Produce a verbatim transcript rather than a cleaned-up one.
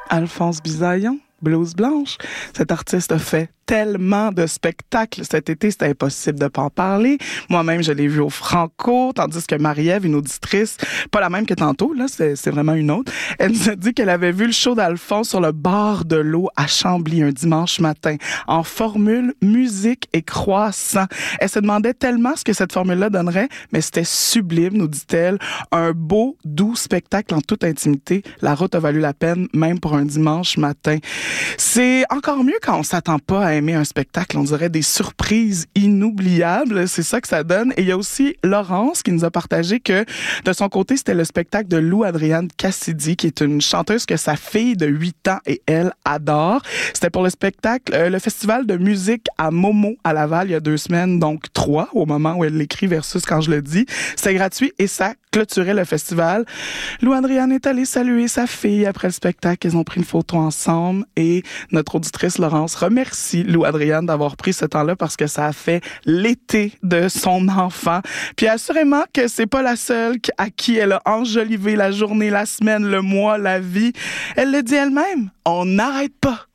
Alphonse Bisaillon, Blouse Blanche. Cet artiste a fait tellement de spectacles cet été, c'était impossible de pas en parler. Moi-même, je l'ai vu au Franco, tandis que Marie-Ève, une auditrice, pas la même que tantôt, là, c'est, c'est vraiment une autre, elle nous a dit qu'elle avait vu le show d'Alphonse sur le bord de l'eau à Chambly un dimanche matin, en formule musique et croissant. Elle se demandait tellement ce que cette formule-là donnerait, mais c'était sublime, nous dit-elle. Un beau, doux spectacle en toute intimité. La route a valu la peine, même pour un dimanche matin. C'est encore mieux quand on s'attend pas à aimer un spectacle, on dirait des surprises inoubliables, c'est ça que ça donne. Et il y a aussi Laurence qui nous a partagé que de son côté, c'était le spectacle de Lou Adrienne Cassidy, qui est une chanteuse que sa fille de huit ans et elle adore. C'était pour le spectacle, euh, le festival de musique à Momo à Laval il y a deux semaines, donc trois au moment où elle l'écrit versus quand je le dis. C'était gratuit et ça clôturait le festival. Lou Adrienne est allée saluer sa fille après le spectacle. Ils ont pris une photo ensemble et notre auditrice Laurence remercie Lou Adrienne d'avoir pris ce temps-là parce que ça a fait l'été de son enfant. Puis assurément que c'est pas la seule à qui elle a enjolivé la journée, la semaine, le mois, la vie. Elle le dit elle-même, on n'arrête pas